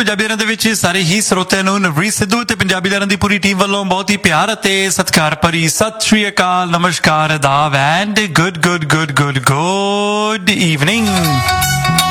ਪੰਜਾਬੀ ਲਹਿਰਾਂ ਦੇ ਵਿੱਚ ਸਾਰੇ ਹੀ ਸਰੋਤਿਆਂ ਨੂੰ ਨਵਰੀਤ ਸਿੱਧੂ ਤੇ ਪੰਜਾਬੀ ਲਹਿਰਾਂ ਦੀ ਪੂਰੀ ਟੀਮ ਵੱਲੋਂ ਬਹੁਤ ਹੀ ਪਿਆਰ ਅਤੇ ਸਤਿਕਾਰ ਭਰੀ ਸਤਿ ਸ਼੍ਰੀ ਅਕਾਲ, ਨਮਸਕਾਰ, ਆਦਾਬ ਐਂਡ ਗੁੱਡ ਈਵਨਿੰਗ।